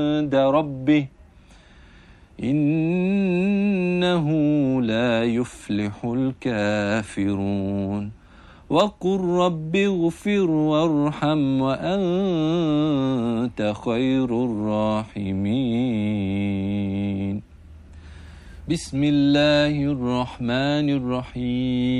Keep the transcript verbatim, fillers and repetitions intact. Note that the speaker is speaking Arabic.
عند ربه إنه لا يفلح الكافرون وقل رب اغفر وارحم وأنت خير الراحمين بسم الله الرحمن الرحيم